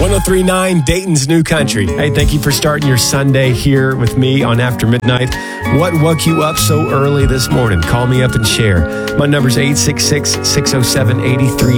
1039 Dayton's New Country. Hey, thank you for starting your Sunday here with me on After Midnight. What woke you up so early this morning? Call me up and share. My number's 866-607-83